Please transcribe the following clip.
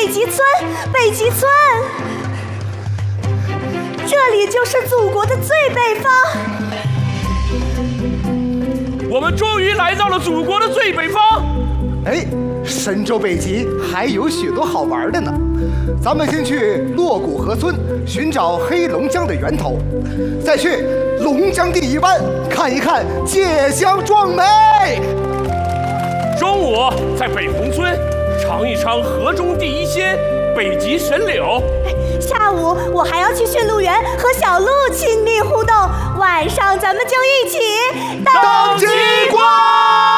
北极村，北极村，这里就是祖国的最北方。 我们终于来到了祖国的最北方。 哎，神州北极还有许多好玩的呢。咱们先去洛谷河村寻找黑龙江的源头，再去龙江第一湾看一看芥香壮美。 中午在北红村尝一尝河中第一鲜北极神柳。 下午我还要去驯鹿园和小鹿亲密互动，晚上咱们就一起当极光。